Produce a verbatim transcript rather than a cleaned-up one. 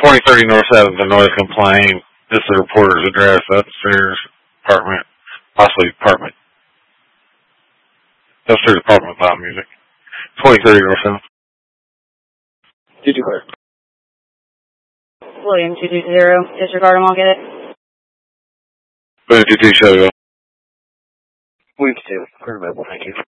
twenty thirty North seventh, the noise complaint. This is the reporter's address, upstairs apartment, possibly apartment. Upstairs apartment without music. twenty thirty North seventh. two two clear. William two two zero, disregard him, I'll get it. William two two, show you. William two, clear available, thank you.